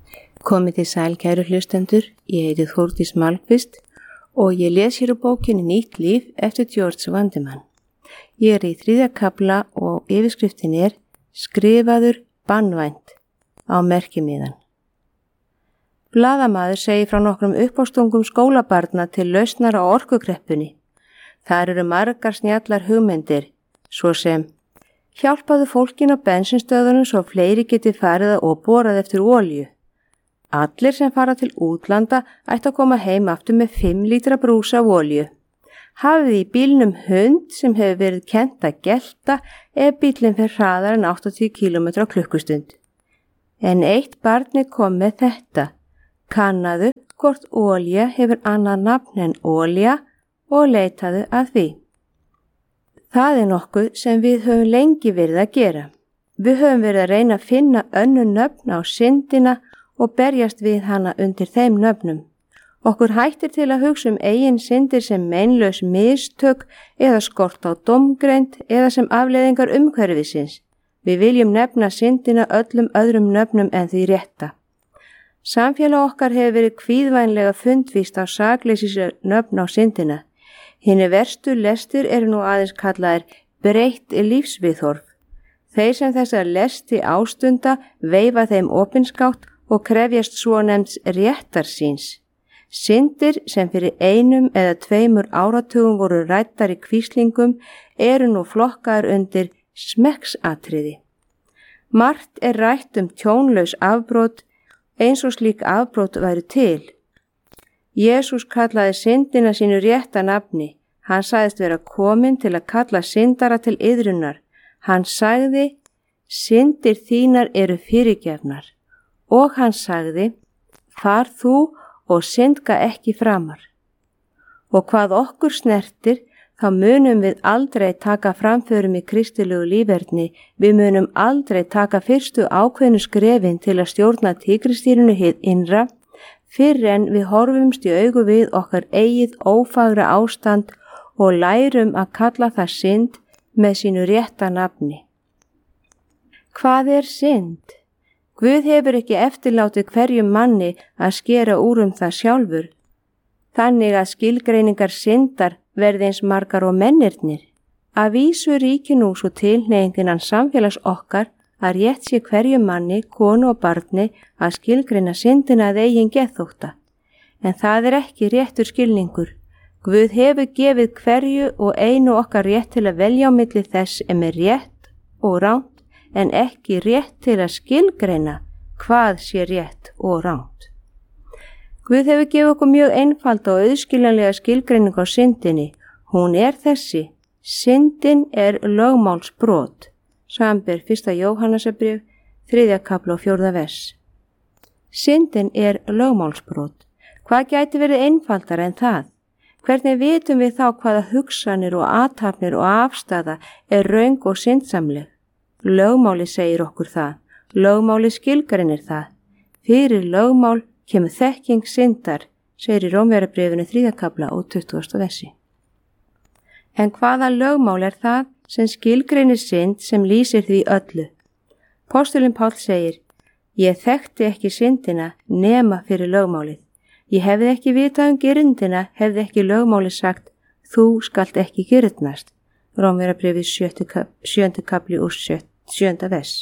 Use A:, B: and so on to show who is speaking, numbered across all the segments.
A: Komið þið sæl kæru hlustendur, ég heiti Þórdís Malmqvist og ég les hér úr bókinni Nýtt líf eftir George Vandeman. Ég í 3. kafla og yfirskriftin Skrifaður bannvænt á merkimiðan. Blaðamaður segir frá nokkrum uppástungum skólabarna til lausnar á orkukreppunni. Þar eru margar snjallar hugmyndir, svo sem hjálpaðu fólkin á bensinstöðunum svo fleiri geti farið og borað eftir olíu. Allir sem fara til útlanda ættu að koma heim aftur með 5 lítra brúsa af olíu. Hafið í bílnum hund sem hefur verið kennt að gelta ef bílinn fer hraðar en 80 km á klukkustund. En eitt barni kom með þetta. Kannaðu hvort olía hefur annað nafn en olía og leitaðu að því. Það nokkuð sem við höfum lengi verið að gera. Við höfum verið að reyna að finna önnur nöfn á syndina og berjast við hana undir þeim nöfnum. Okkur hættir til að hugsa eigin syndir sem meinlaus mistök eða skort á dómgreind eða sem afleiðingar umhverfisins. Við viljum nefna syndina öllum öðrum nöfnum en því rétta. Samfélag okkar hefur verið kvíðvænlega fundvíst á sakleysis nöfn á syndina. Hinir verstu lestir eru nú aðeins kallaðir breytt lífsviðhorf. Þeir sem þessar lesti ástunda veifa þeim opinskátt og krefjast svonefnds réttarsýns. Syndir sem fyrir 1 eða 2 áratugum voru ræddar í kvíslingum eru nú flokkaðar undir smekksatriði. Margt rætt tjónlaus afbrot eins og slík afbrot væru til. Jesús kallaði syndina sínu rétta nafni. Hann sagðist vera kominn til að kalla syndara til iðrunar. Hann sagði, syndir þínar eru fyrirgefnar. Og hann sagði, far þú og syndga ekki framar. Og hvað okkur snertir, þá munum við aldrei taka framförum í kristilegu líferni, við munum aldrei taka fyrstu ákveðnu skrefin til að stjórna tígristýrinu hið innra, fyrr en við horfumst í augu við okkar eigið ófagra ástand og lærum að kalla það synd með sínu rétta nafni. Hvað synd? Guð hefur ekki eftirlátið hverjum manni að skera úr það sjálfur, þannig að skilgreiningar syndar verði eins margar og mennirnir. Að vísu ríki nú svo tilhneiging innan samfélags okkar að rétt sé hverjum manni, konu og barni að skilgreina syndina að eigin geðþótta. En það ekki réttur skilningur. Guð hefur gefið hverju og einu okkar rétt til að velja á milli þess rétt og rangt, en ekki rétt til að skilgreina hvað sé rétt og rangt. Guð hefur gefið okkur mjög einfalda og auðskiljanlega skilgreiningu á syndinni. Hún þessi. Syndin lögmálsbrot. Samanber 1. Jóhannesarbréf, 3. kafla og 4. vers. Syndin lögmálsbrot. Hvað gæti verið einfaldara en það? Hvernig vitum við þá hvaða hugsanir og athafnir og afstaða röng og syndsamleg? Lögmáli segir okkur það. Lögmáli skilgreinir það. Fyrir lögmál kemur þekking syndar, segir í Rómverjabréfinu 3. kafla og 20. versi. En hvaða lögmál það sem skilgreinir synd sem lýsir því öllu? Postulinn Páll segir, ég þekkti ekki syndina nema fyrir lögmálið. Ég hefði ekki vitað girndina, hefði ekki lögmáli sagt, þú skalt ekki girnast. Rómverjabréfið 7. kafli og 7. vers.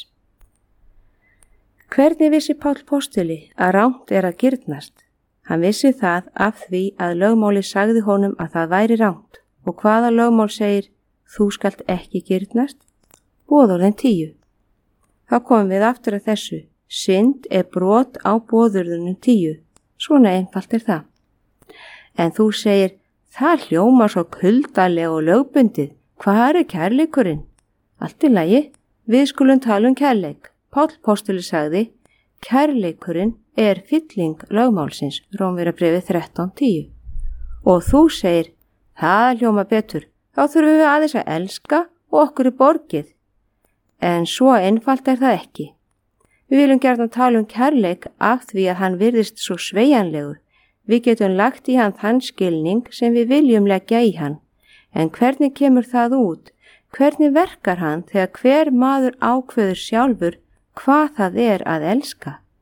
A: Hvernig vissi Páll postuli að rangt að girnast? Hann vissi það af því að lögmáli sagði honum að það væri rangt. Og hvaða lögmál segir, þú skalt ekki girnast? Boðorðin 10. Þá komum við aftur að þessu. Synd brot á boðorðunum 10. Svona einfalt það. En þú segir, það hljómar svo kuldalega og lögbundið. Hvað kærleikurinn? Allt í lagi, við skulum tala kærleik. Páll postuli sagði, kærleikurinn fylling lögmálsins, Rómverjabréfið 13:10. Og þú segir, það hljóma betur, þá þurfum við aðeins að elska og okkur borgið. En svo einfalt það ekki. Við viljum gjarnan tala kærleik af því að hann virðist svo sveigjanlegur. Við getum lagt í hann þann skilning sem við viljum leggja í hann. En hvernig kemur það út? Hvernig verkar hann þegar hver maður ákveður sjálfur hvað það að elska?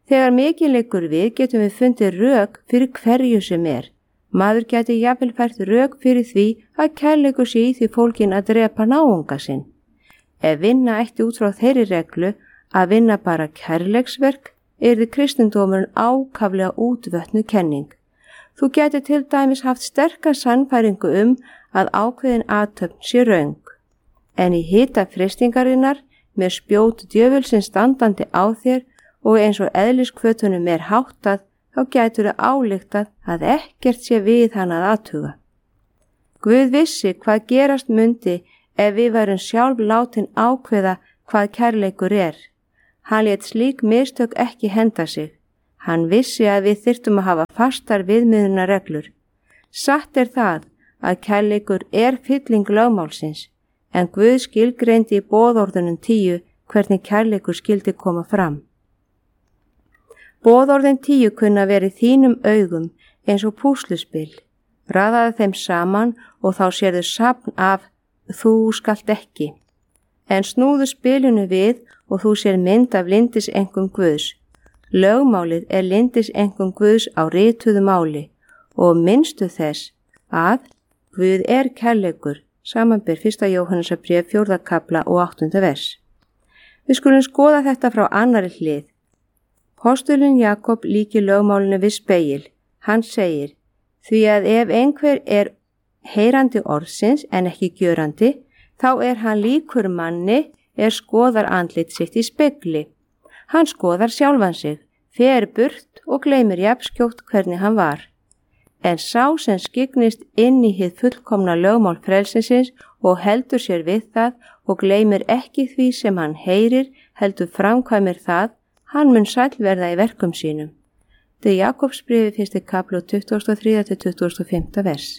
A: Þegar mikið liggur við getum við fundið rök fyrir hverju sem er. Maður geti jafnvel fært rök fyrir því að kærleikur sé í því fólginn að drepa náunga sinn. Ef vinna ætti út frá þeirri reglu að vinna bara kærleiksverk, yrði kristindómurinn ákaflega útvötnuð kenning. Þú geti til dæmis haft sterka sannfæringu að ákveðin athöfn sé röng. En í hita freistingarinnar með spjót djöfulsins standandi á þér og eins og eðliskvötunum er háttað, þá gætur það ályktað að ekkert sé við hann að athuga. Guð vissi hvað gerast mundi ef við værum sjálf látin ákveða hvað kærleikur er. Hann lét slík mistök ekki henda sig. Hann vissi að við þyrftum að hafa fastar viðmiðunarreglur. Satt er það að kærleikur er fylling lögmálsins, en Guð skilgreindi í boðorðunum 10 hvernig kærleikur skildi koma fram. Boðorðin 10 kunna verið þínum augum eins og púsluspil. Raðaðu þeim saman og þá sérðu safn af þú skalt ekki. En snúðu spilinu við og þú sér mynd af lyndisengum Guðs. Lögmálið er lyndisengum Guðs á rituðu máli og minnstu þess að Guð er kærleikur, samanber 1. Jóhannesarbréf 4. kafla og 8. vers. Við skulum skoða þetta frá annarri hlið. Postulinn Jakob líkir lögmálinu við spegil. Hann segir, því að ef einhver er heyrandi orðsins en ekki gjörandi, þá er hann líkur manni skoðar andlit sitt í spegli. Hann skoðar sjálfan sig, fer burt og gleymir jafnskjótt hvernig hann var. En sá sem skygnist inn í hið fullkomna lögmál frelsinsins og heldur sér við það og gleymir ekki því sem hann heyrir, heldur framkvæmir það, hann mun sæll verða í verkum sínum. Þetta er Jakobsbréfi 1. kafli 23. til 25. vers.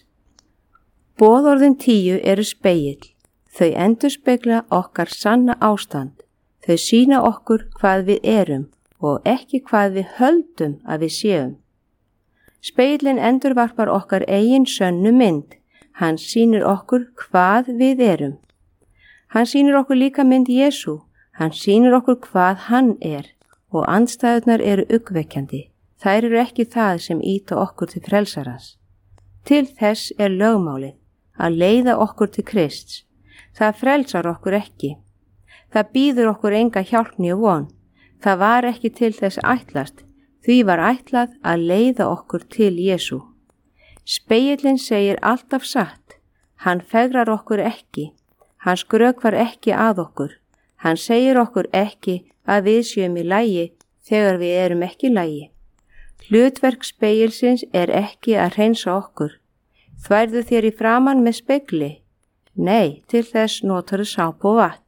A: Boðorðin 10 eru spegill. Þau endurspegla okkar sanna ástand. Þau sýna okkur hvað við erum og ekki hvað við höldum að við séum. Spegillinn endurvarpar okkar eigin sönnu mynd. Hann sýnir okkur hvað við erum. Hann sýnir okkur líka mynd Jesú. Hann sýnir okkur hvað hann er og andstæðurnar eru uggvekjandi. Þær eru ekki það sem ýta okkur til frelsarans. Til þess er lögmálið að leiða okkur til Krists. Það frelsar okkur ekki. Það býður okkur enga hjálp né von. Það var ekki til þess ætlast. Því var ætlað að leiða okkur til Jesú. Spegillinn segir alltaf satt. Hann fegrar okkur ekki. Hann skrökvar ekki að okkur. Hann segir okkur ekki að við séum í lagi þegar við erum ekki í lagi. Hlutverk spegilsins er ekki að hreinsa okkur. Þværðu þér í framan með spegli? Nei, til þess notarðu sápu og vatn.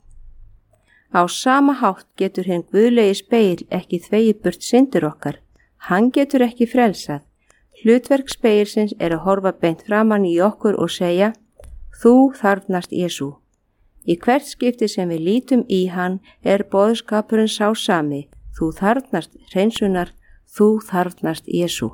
A: Á sama hátt getur hinn guðlegi spegill ekki þvegið burt syndir okkar. Hann getur ekki frelsað. Hlutverk spegilsins er að horfa beint framan í okkur og segja, þú þarfnast Jesú. Í hvert skipti sem við lítum í hann er boðskapurinn sá sami, þú þarfnast hreinsunar, þú þarfnast Jesú.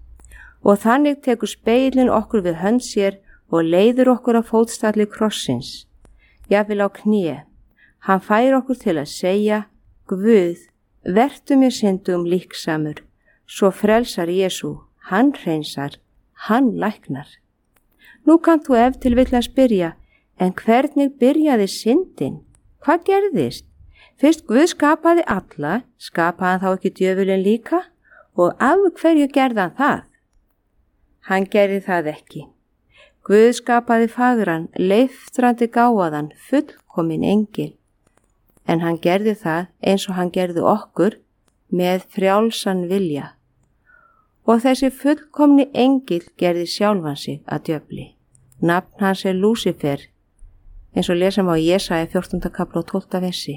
A: Og þannig tekur spegillinn okkur við hönd sér og leiður okkur á fótstalli krossins, jafnvel á kné. Hann fær okkur til að segja, Guð, vertu mér syndum líksamur, svo frelsar Jesú, hann hreinsar, hann læknar. Nú kannt þú ef til vill að spyrja, en hvernig byrjaði syndin? Hvað gerðist? Fyrst Guð skapaði alla, skapaði hann þá ekki djöfulinn líka? Og af hverju gerði hann það? Hann gerði það ekki. Guð skapaði fagran, leiftrandi gáfaðan, fullkominn engil. En hann gerði það eins og hann gerði okkur með frjálsan vilja. Og þessi fullkomni engil gerði sjálfan sig að djöfli. Nafn hans er Lúsifer, eins og lesum á Jesaja 14. kafla og 12. versi.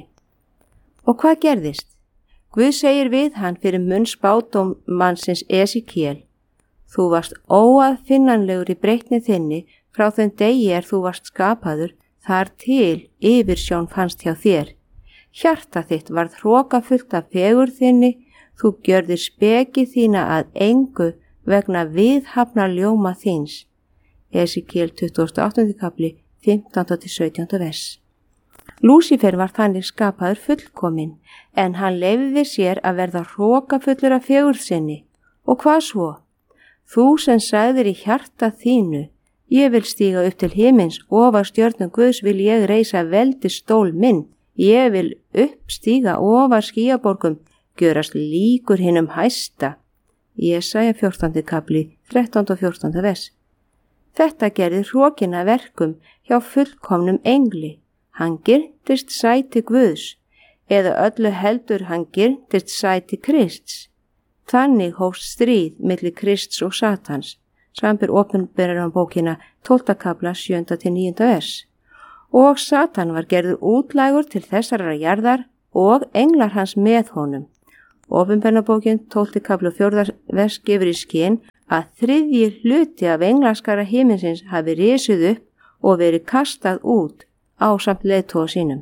A: Og hvað gerðist? Guð segir við hann fyrir munn spádómmannsins Esekiel, þú varst óaðfinnanlegur í breytni þinni frá þeim degi þú varst skapaður, þar til yfirsjón fannst hjá þér. Hjarta þitt varð hrokafullt af fegurð þinni, þú gjörðir speki þína að engu vegna viðhafnar ljóma þíns. Esekiel 28. kapli 15. til 17. vers. Lúsífer var þannig skapaður fullkominn, en hann leyfði sér að verða hrokafullur af fegurð sinni. Og hvað svo? Þú sem sagðir í hjarta þínu, ég vil stíga upp til himins, ofar stjörnum Guðs vil ég reisa veldisstól minn, ég vil uppstíga ofar skýjaborgum, gjörast líkur hinum hæsta. Jesaja 14. kapli, 13. og 14. vers. Þetta gerði hrokina verkum hjá fullkomnum engli. Hann girntist sæti Guðs, eða öllu heldur hann girntist sæti Krists. Þannig hófst stríð milli Krists og Satans, samanber opinberar bókina 12. kapla 7. til 9. vers. Og Satan var gerður útlægur til þessarar jarðar og englar hans með honum. Opinberarbókin 12. kapla 4. vers gefur í skyn að 3. hluti af englaskara himinsins hafi risið upp og verið kastað út ásamt leiðtoga sínum.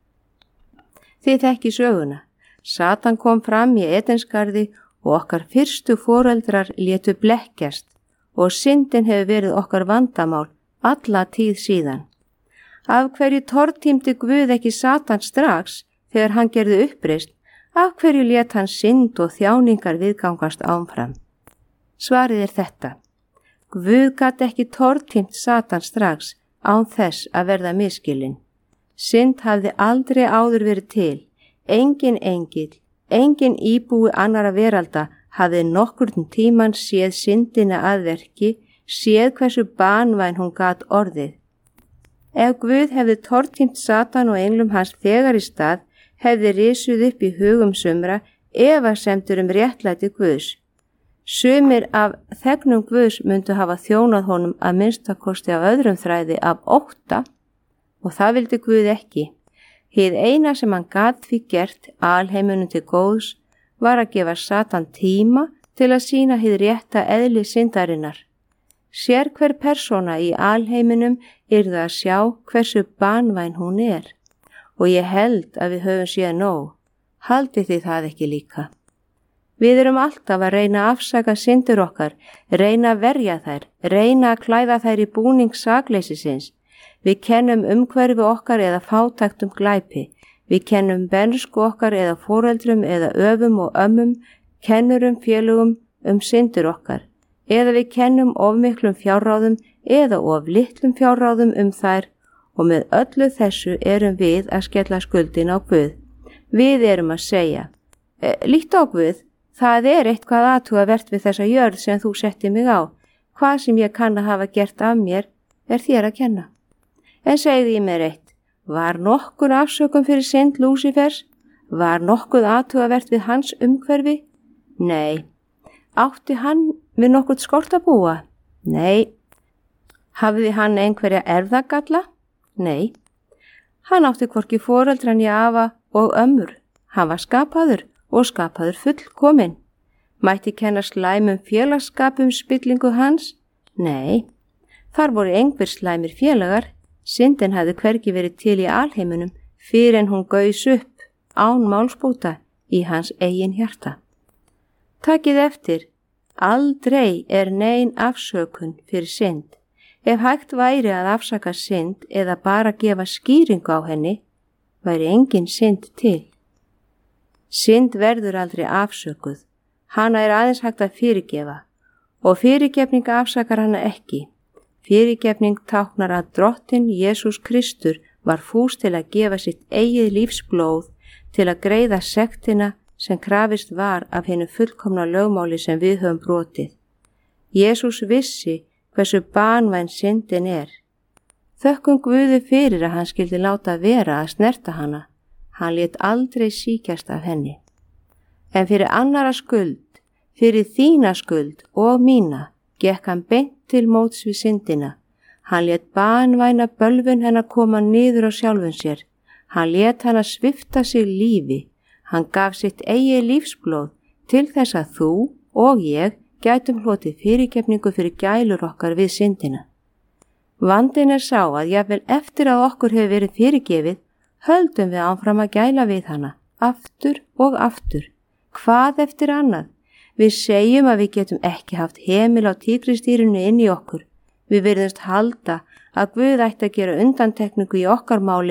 A: Þið þekki söguna. Satan kom fram í Edensgarði og okkar fyrstu foreldrar létu blekkjast og syndin hefur verið okkar vandamál alla tíð síðan. Af hverju tortímdi Guð ekki Satan strax þegar hann gerði uppreisn? Af hverju lét hann synd og þjáningar viðgangast áfram? Svarið er þetta. Guð gat ekki tortímt Satan strax án þess að verða misskilinn. Synd hafði aldrei áður verið til. Engin engill, engin íbúi annara veralda hafði nokkurn tíman séð syndina að verki, séð hversu banvæn hún gat orðið. Ef Guð hefði tortímt Satan og englum hans þegar í stað, hefði risið upp í hugum sumra efasemdir réttlæti Guðs. Sumir af þegnum Guðs myndu hafa þjónað honum að minnstakosti af öðrum þræði af ótta og það vildi Guð ekki. Hið eina sem hann gat því gert alheiminum til góðs var að gefa Satan tíma til að sýna hið rétta eðli syndarinnar. Sér hver persóna í alheiminum yrði að sjá hversu banvæn hún er og ég held að við höfum séð nóg. Haldið þið það ekki líka? Við erum alltaf að reyna að afsaka syndir okkar, reyna að verja þær, reyna að klæða þær í búning sakleysisins. Við kennum umhverfi okkar eða fátæktum glæpi. Við kennum bernsku okkar eða foreldrum eða öfum og ömmum, kennurum félögum syndir okkar. Eða við kennum of miklum fjárráðum eða of litlum fjárráðum þær og með öllu þessu erum við að skella skuldin á Guð. Við erum að segja, líttu á Guð, það er eitthvað athugavert við þessa jörð sem þú setti mig á. Hvað sem ég kann að hafa gert af mér er þér að kenna. En segði ég mér eitt, var nokkur afsökum fyrir synd Lúsífers? Var nokkuð athugavert við hans umhverfi? Nei. Átti hann við nokkurt skort að búa? Nei. Hafði hann einhverja erfðagalla? Nei. Hann átti hvorki foreldran í afa og ömmur. Hann var skapaður og skapaður fullkominn. Mætti kenna slæmum félagsskapum spillingu hans? Nei. Þar voru einhver slæmir félagar. Syndin hafði hvergi verið til í alheiminum fyrir en hún gaus upp án málsbóta í hans eigin hjarta. Takið eftir, aldrei er nein afsökun fyrir synd. Ef hægt væri að afsaka synd eða bara gefa skýringu á henni, væri engin synd til. Synd verður aldrei afsökuð. Hana er aðeins hægt að fyrirgefa og fyrirgefning afsakar hana ekki. Fyrirgefning táknar að Drottinn Jesús Kristur var fús til að gefa sitt eigið lífsblóð til að greiða sektina sem krafist var af hinu fullkomna lögmáli sem við höfum brotið. Jesús vissi hversu banvæn syndin er. Þökkum Guði fyrir að hann skildi láta vera að snerta hana. Hann lét aldrei sýkjast af henni. En fyrir annara skuld, fyrir þína skuld og mína, gekk hann beint til móts við syndina. Hann lét banvæna bölvun hennar koma niður á sjálfum sér. Hann lét hana svipta sig lífi. Hann gaf sitt eigið lífsblóð til þess að þú og ég gætum hlotið fyrirgefningu fyrir gælur okkar við syndina. Vandinn er sá að jafnvel eftir að okkur hefur verið fyrirgefið, höldum við áfram að gæla við hana, aftur og aftur. Hvað eftir annað? Við segjum að við getum ekki haft hemil á tígristýrinu inn í okkur. Við virðumst halda að Guð ætti að gera undantekningu í okkar máli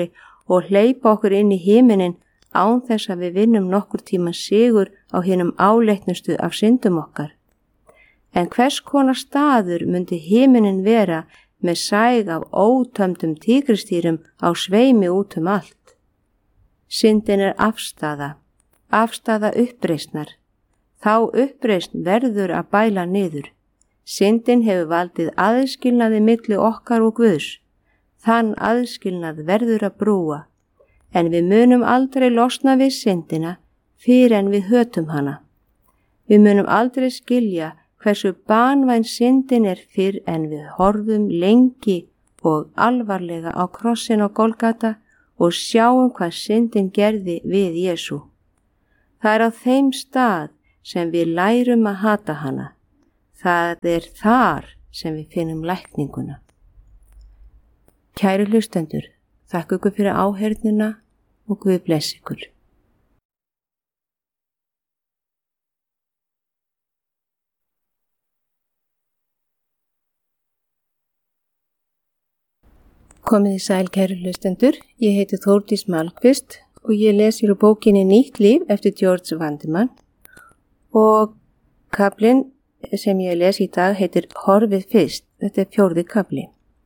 A: og hleypa okkur inn í himinin án þess að við vinnum nokkur tíma sigur á hinum áleitnustu af syndum okkar. En hvers konar staður myndi himinin vera með sæg af ótömdum tígristýrum á sveimi út allt? Syndin afstaða uppreisnar. Þá uppreisn verður að bæla niður. Syndin hefur valdið aðskilnaði milli okkar og Guðs. Þann aðskilnað verður að brúa, en við munum aldrei losna við syndina fyrir en við hötum hana. Við munum aldrei skilja hversu banvæn syndin fyrr en við horfum lengi og alvarlega á krossin á Golgata og sjáum hvað syndin gerði við Jesú. Það á þeim stað sem við lærum að hata hana. Það þar sem við finnum lækninguna. Kæru hlustendur, þakka ykkur fyrir áheyrnina og Guð blessi ykkur. Komið í sæl, kæru hlustendur. Ég heiti Þórdís Malmqvist og ég les úr bókinni Nýtt líf eftir George Vandeman og kaflinn sem ég les í dag heitir Horfið fyrst. Þetta 4. kafli.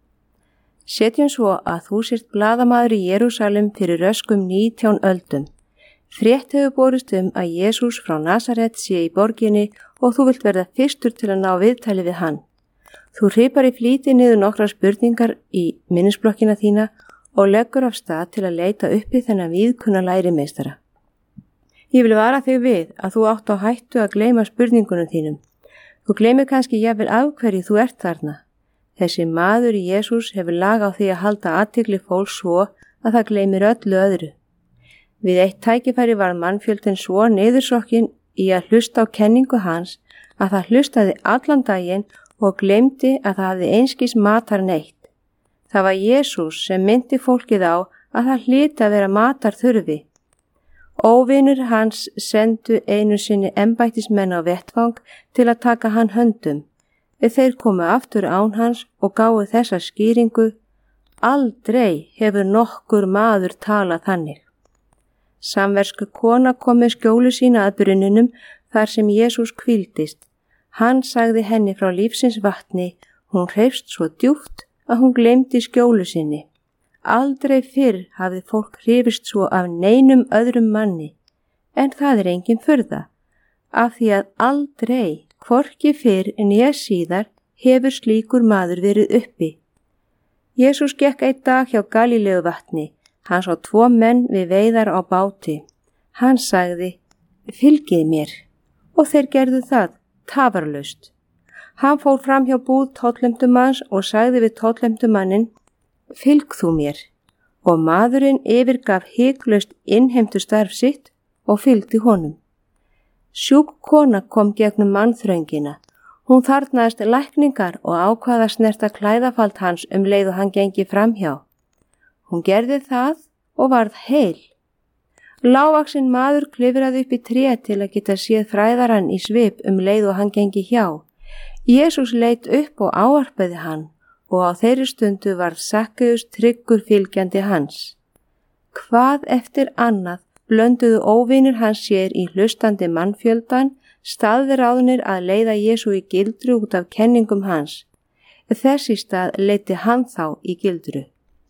A: Setjum svo að þú sért blaðamaður í Jerúsalem fyrir röskum 19 öldum. Frétt hefur borist að Jesús frá Nasaret sé í borginni og þú vilt verða fyrstur til að ná viðtali við hann. Þú hripar í flýti niður nokkrar spurningar í minnisblokkina þína og leggur af stað til að leita uppi þennan víðkunna lærimeistara. Ég vil vara þig við að þú átt á hættu að gleyma spurningunum þínum. Þú gleymir kannski jafnvel af hverju þú ert þarna. Þessi maður í Jesús hefur lag á því að halda athygli fólks svo að það gleymir öllu öðru. Við eitt tækifæri var mannfjöldin svo niðursokkin í að hlusta á kenningu hans að það hlustaði allan daginn og gleymdi að það hafði einskis matar neitt. Það var Jesús sem myndi fólkið á að það hlyti að vera matar þurfi. Óvinur hans sendu einu sinni embættismenn á vettvang til að taka hann höndum. Þeir komu aftur án hans og gáfu þessa skýringu: aldrei hefur nokkur maður talað þannig. Samversku kona kom með skjólu sína að brunninum þar sem Jesús hvíldist. Hann sagði henni frá lífsins vatni, hún hreifst svo djúpt að hún gleymdi skjólu sinni. Aldrei fyrr hafði fólk hrifist svo af neinum öðrum manni, en það engin furða, af því að aldrei, hvorki fyrr en ég síðar, hefur slíkur maður verið uppi. Jesús gekk einn dag hjá Galíleu vatni, hann sá 2 menn við veiðar á báti. Hann sagði: fylgið mér, og þeir gerðu það, tafarlaust. Hann fór fram hjá búð tollefndumanns og sagði við tollefndumanninn: fylg þú mér, og maðurinn yfirgaf hiklaust innheimtu starf sitt og fylgdi honum. Sjúk kona kom gegnum mannþröngina. Hún þarfnaðist lækningar og ákvað að snerta klæðafald hans leið og hann gengi framhjá. Hún gerði það og varð heil. Lágvaxinn maður klifraði upp í tré til að geta séð fræðarann í svip leið og hann gengi hjá. Jesús leit upp og ávarpaði hann og á þeirri stundu varð Sakkeus tryggur fylgjandi hans. Hvað eftir annað blönduðu óvinir hans sér í hlustandi mannfjöldan, staðráðnir að leiða Jesú í gildru út af kenningum hans. Þess í stað leiddi hann þá í gildru.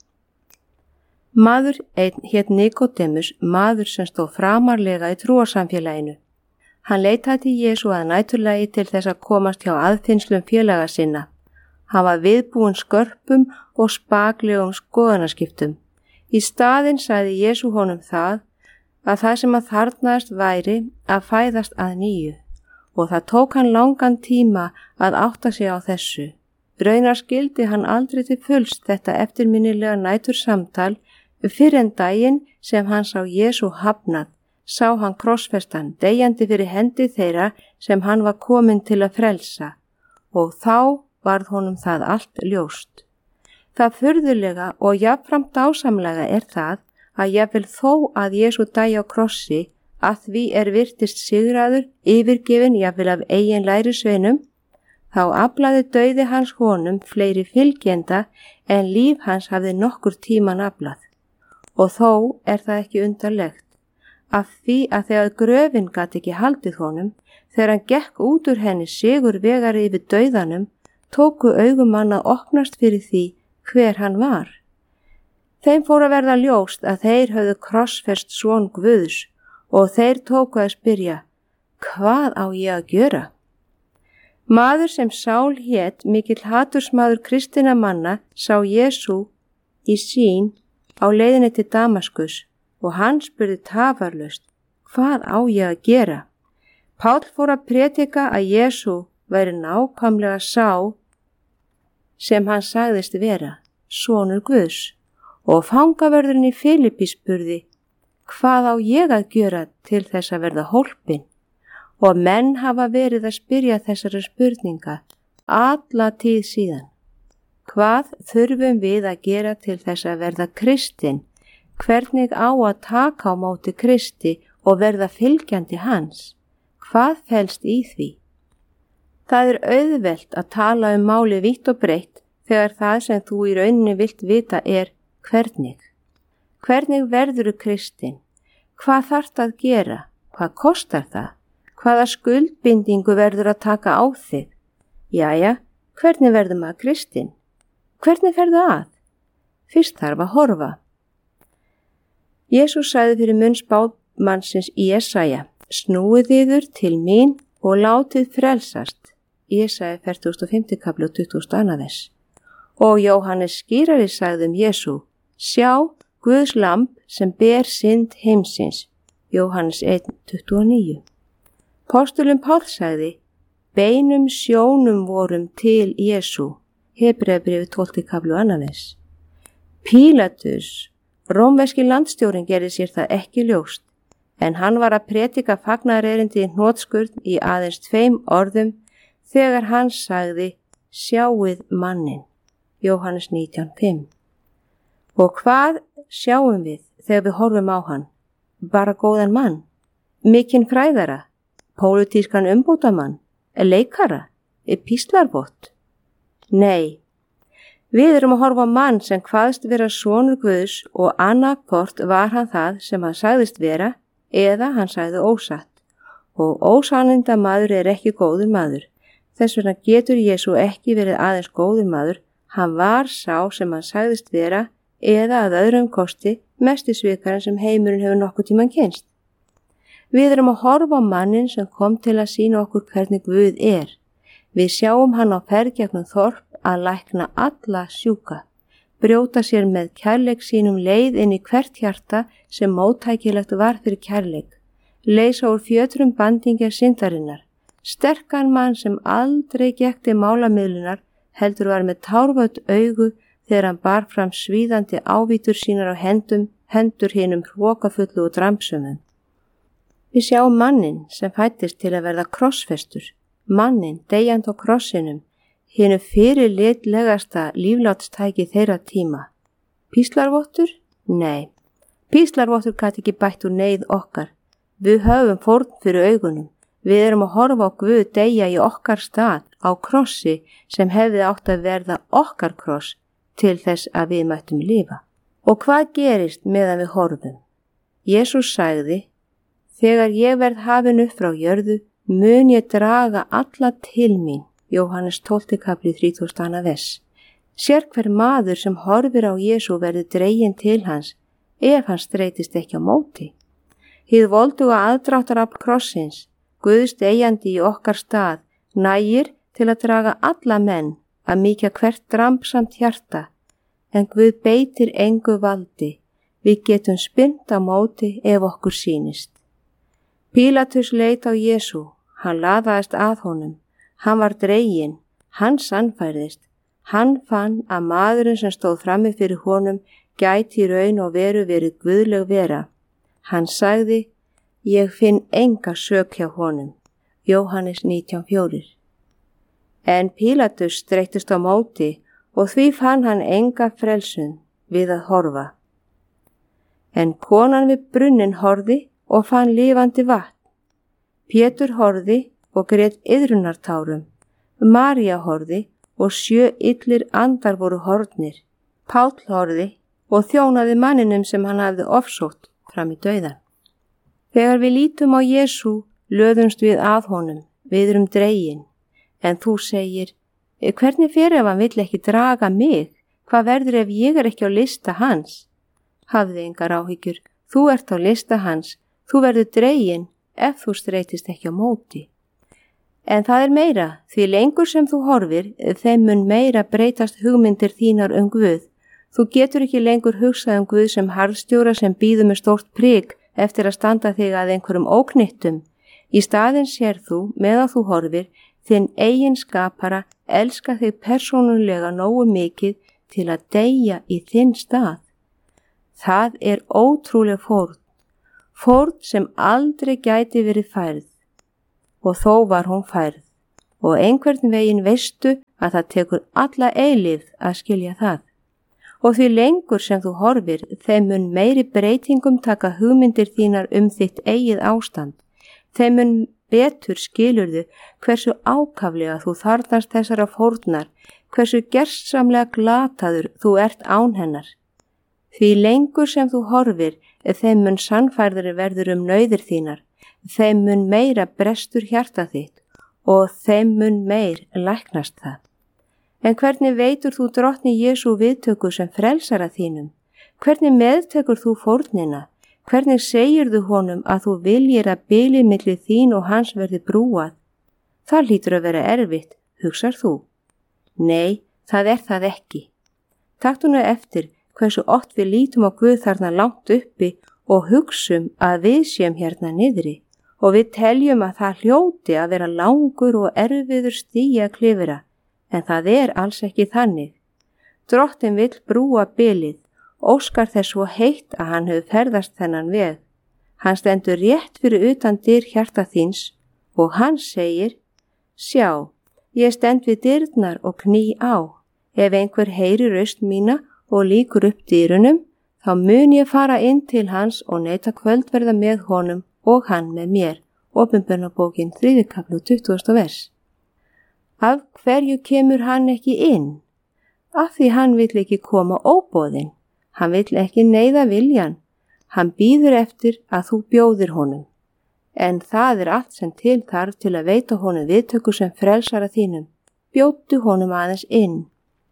A: Maður einn hét Nikodémus, maður sem stóð framarlega í trúarsamfélaginu. Hann leitaði til Jesú að næturlagi til þess að komast hjá aðfinnslum félaga sinna. Hann var viðbúinn skörpum og spaklegum skoðanaskiptum. Í staðinn sagði Jesú honum að það sem að þarfnaðist væri að fæðast að nýju, og það tók hann langan tíma að átta sig á þessu. Raunar skildi hann aldrei til fulls þetta eftirminnilega nætursamtal fyrr en daginn sem hann sá Jesú hafnað, sá hann krossfestan deyjandi fyrir hendi þeirra sem hann var kominn til að frelsa, og þá varð honum það allt ljóst. Það furðulega og jafnframt dásamlega það að jafnvel þó að Jesú dæi á krossi, að því virtist sigraður, yfirgefinn jafnvel af eigin lærisveinum, þá aflaði dauði hans honum fleiri fylgjenda en líf hans hafði nokkur tíman aflað. og þó er það ekki undarlegt, af því að þegar gröfin gat ekki haldið honum, þegar hann gekk út úr henni sigurvegari yfir dauðanum, tóku augum hann að opnast fyrir því hver hann var. Þeim fór að verða ljóst að þeir höfðu krossfest son Guðs og þeir tóku að spyrja, hvað á ég að gjöra? Maður sem Sál hét, mikill hatursmaður kristinna manna, sá Jesú í sýn á leiðinni til Damaskus og hann spurði tafarlaust, hvað á ég að gera? Páll fór að prédika að Jesú væri nákvæmlega sá sem hann sagðist vera, sonur Guðs, og fangavörðurinn í Filippí spurði, hvað á ég að gjöra til þess að verða hólpinn? Og menn hafa verið að spyrja þessari spurninga alla tíð síðan. Hvað þurfum við að gera til þess að verða kristinn? Hvernig á að taka á móti Kristi og verða fylgjandi hans? Hvað felst í því? Það er auðvelt að tala máli vítt og breitt þegar það sem þú í rauninni vilt vita er hvernig. Hvernig verðurðu kristinn? Hvað þarft að gera? Hvað kostar það? Hvaða skuldbindingu verður að taka á þig? Jæja, hvernig verður maður kristinn? Hvernig ferðu að? Fyrst þarf að horfa. Jesús sagði fyrir munn spámannsins Jesaja, snúið yður til mín og látið frelsast. Jesaja 45. kapli og 22. vers. Og Jóhannes skýrari sagði Jesú, sjá Guðs lamb sem ber synd heimsins. Jóhannes 1:29. Postulinn Páll sagði, beinum sjónum vorum til Jesú. Hebreabréfið 12. kapli og 2. vers. Pílatus, rómverski landstjórinn, gerði sér það ekki ljóst, en hann var að prédika fagnaðarerindi í hnotskurn í aðeins 2 orðum þegar hann sagði, sjáið mannin. Jóhannes 19:5. Og hvað sjáum við þegar við horfum á hann? Bara góðan mann, mikinn fræðara, pólitískan umbótamann, leikara, píslarvott? Nei, við erum að horfa á mann sem kvaðst vera sonur Guðs og annarkvort var hann það sem hann sagðist vera eða hann sagði ósatt. Og ósanninda maður er ekki góður maður. Þess vegna getur Jesú ekki verið aðeins góður maður, hann var sá sem hann sagðist vera eða að öðrum kosti mesti svikarinn sem heimurinn hefur nokkuð tímann kynst. Við erum að horfa á mannin sem kom til að sýna okkur hvernig Guð er. Við sjáum hann á ferð gegnum þorp að lækna alla sjúka, brjóta sér með kærleik sínum leið inn í hvert hjarta sem móttækilegt var fyrir kærleik, leysa úr fjötrum bandingja syndarinnar, sterkan mann sem aldrei gekk til málamiðlunar heldur var með tárvöld augu þegar hann bar fram svíðandi ávítur sínar á hendur hinum hrokafullu og drampsumum. Við sjáum mannin sem fættist til að verða krossfestur, mannin deyjand á krossinum, hinu fyrirlitlegasta líflátstæki þeirra tíma. Píslarvottur? Nei, píslarvottur gat ekki bætt úr neyð okkar. Við höfum fórn fyrir augunum. Við erum að horfa á Guð deyja í okkar stað á krossi sem hefði átt að verða okkar kross til þess að við mættum lifa. Og hvað gerist meðan við horfum? Jesús sagði, þegar ég verð hafin upp frá jörðu, mun ég draga alla til mín. Jóhannes 12. kapli 32. vers. Sér hver maður sem horfir á Jesú verður dreginn til hans, ef hann streitist ekki á móti. Hið volduga aðdráttarafl krossins, Guðs deyjandi í okkar stað, nægir til að draga alla menn að mýkja hvert drampsamt hjarta, en Guð beitir engu valdi. Við getum spyrnt á móti ef okkur sýnist. Pílatus leit á Jesú, hann laðaðist að honum, hann var dreginn, hann sannfærðist, hann fann að maðurinn sem stóð frammi fyrir honum gæti í raun og veru verið guðleg vera. Hann sagði, ég finn enga sök hjá honum. Jóhannes 19:4. En Pílatus streittist á móti og því fann hann enga frelsun við að horfa. En konan við brunnin horfði og fann lifandi vatn. Pétur horfði og grét iðrunartárum. María horfði og 7 illir andar voru horfnir. Páll horfði og þjónaði manninum sem hann hafði ofsótt fram í dauðan. Þegar við lítum á Jesú, löðumst við að honum, við erum dregin, en þú segir, hvernig fyrir ef hann vill ekki draga mig? Hvað verður ef ég er ekki á lista hans? Hafðu engar áhyggjur, þú ert á lista hans, þú verður dregin ef þú streitist ekki á móti. En það er meira, því lengur sem þú horfir, þeim mun meira breytast hugmyndir þínar Guð. Þú getur ekki lengur hugsað Guð sem harðstjóra sem býður með stórt prik eftir að standa þig að einhverjum óknyttum. Í staðinn sér þú, meðan þú horfir, þinn eigin skapara elska þig persónulega nógu mikið til að deyja í þinn stað. Það er ótrúleg fórn sem aldrei gæti verið færð. Og þó var hún færð. Og einhvern veginn veistu að það tekur alla eilífð að skilja það. Og því lengur sem þú horfir, þeim mun meiri breytingum taka hugmyndir þínar þitt eigið ástand. Þeim mun betur skilurðu hversu ákaflega þú þarfnast þessara fórnar, hversu gersamlega glataður þú ert án hennar. Því lengur sem þú horfir, þeim mun sannfærðari verður nauðir þínar, þeim mun meira brestur hjarta þitt og þeim mun meir læknast það. En hvernig veitur þú drottni Jesú viðtöku sem frelsara þínum? Hvernig meðtekur þú fórnina? Hvernig segirðu honum að þú viljir að bilið milli þín og hans verði brúað? Það hlýtur að vera erfitt, hugsar þú? Nei, það er það ekki. Taktu nú eftir hversu oft við lítum á Guð þarna langt uppi og hugsum að við séum hérna niðri og við teljum að það hljóti að vera langur og erfiður stigi að klifra, en það er alls ekki þannig. Drottinn vill brúa bilið, óskar þess svo heitt að hann hefur ferðast þennan veg. Hann stendur rétt fyrir utan dyr hjarta þíns og hann segir, sjá, ég stend við dyrnar og kný á. Ef einhver heyrir raust mína og lýkur upp dyrunum, þá mun ég fara inn til hans og neita kvöldverða með honum og hann með mér. Opinberunarbókin 3. kapli 20. vers. Af hverju kemur hann ekki inn? Af því hann vill ekki koma óboðinn. Hann vill ekki neyða viljan. Hann bíður eftir að þú bjóðir honum. En það er allt sem til þarf til að veita honum viðtöku sem frelsara þínum. Bjóddu honum aðeins inn.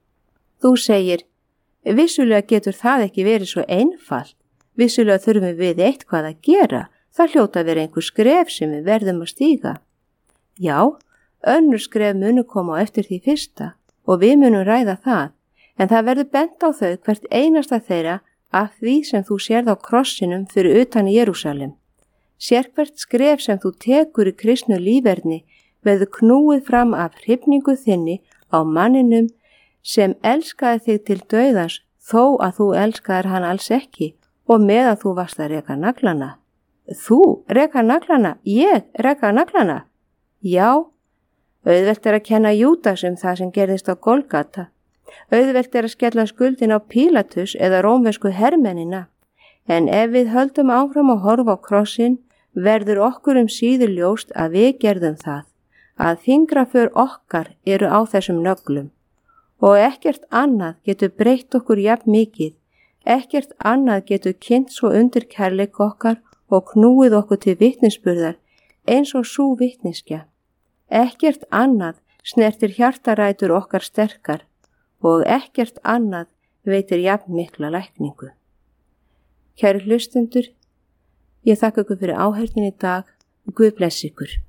A: Þú segir, vissulega getur það ekki verið svo einfalt. Vissulega þurfum við eitthvað að gera. Það hljóta að vera einhver skref sem við verðum að stíga. Já, önnur skref munu koma á eftir því fyrsta og við munum ræða það, en það verður bent á þau hvert einasta þeirra af því sem þú sérð á krossinum fyrir utan Jerúsalem. Sérhvert skref sem þú tekur í kristnu lífverðni verður knúið fram af hrifningu þinni á manninum sem elskaði þig til dauðans þó að þú elskaðir hann alls ekki og meðan þú varst að reka naglana. Þú reka naglana, ég reka naglana. Já, auðvelt er að kenna Júdas það sem gerðist á Golgata. Auðvelt er að skella skuldin á Pílatus eða rómversku hermennina. En ef við höldum áfram að horfa á krossin, verður okkur síður ljóst að við gerðum það, að fingraför okkar eru á þessum nöglum. Og ekkert annað getur breytt okkur jafn mikið, ekkert annað getur kynnt svo undir kærleik okkar og knúið okkur til vitnisburðar eins og sú vitniskja. Ekkert annað snertir hjartarætur okkar sterkar og ekkert annað veitir jafn mikla lækningu. Kæru hlustendur, ég þakka ykkur fyrir áheyrnin í dag og Guð blessi ykkur.